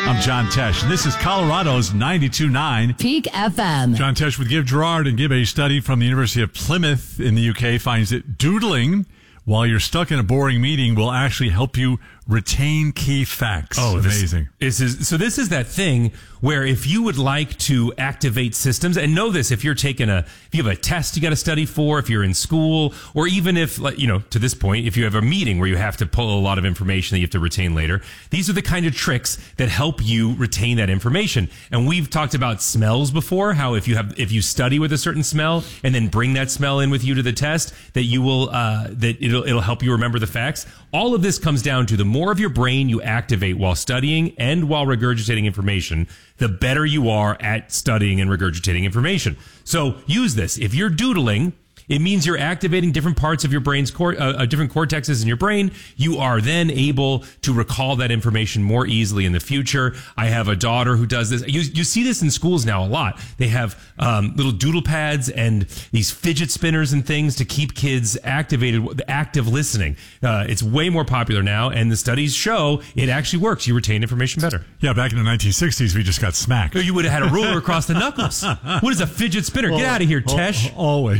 I'm John Tesh, and this is Colorado's 92.9 Peak FM. John Tesh with Give Gerard, and Give. A study from the University of Plymouth in the UK finds that doodling while you're stuck in a boring meeting will actually help you retain key facts. Oh, amazing. This is that thing where if you would like to activate systems, and know this, if you have a test you got to study for, if you're in school, or even if, to this point, if you have a meeting where you have to pull a lot of information that you have to retain later, these are the kind of tricks that help you retain that information. And we've talked about smells before, how if you study with a certain smell and then bring that smell in with you to the test, that you will, that it'll help you remember the facts. All of this comes down to the more of your brain you activate while studying and while regurgitating information, the better you are at studying and regurgitating information. So use this. If you're doodling, it means you're activating different parts of your brain's different cortexes in your brain. You are then able to recall that information more easily in the future. I have a daughter who does this. You see this in schools now a lot. They have little doodle pads and these fidget spinners and things to keep kids activated, active listening. It's way more popular now, and the studies show it actually works. You retain information better. Yeah, back in the 1960s, we just got smacked. You would have had a ruler across the knuckles. What is a fidget spinner? Get out of here, Tesh. Always.